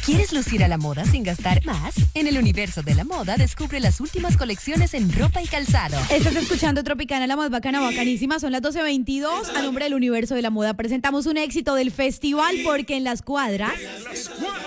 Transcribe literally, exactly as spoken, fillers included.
¿Quieres lucir a la moda sin gastar más? En el universo de la moda descubre las últimas colecciones en ropa y calzado. Estás escuchando Tropicana, la más bacana, bacanísima. Son las doce veintidós. A nombre del universo de la moda presentamos un éxito del festival porque en las cuadras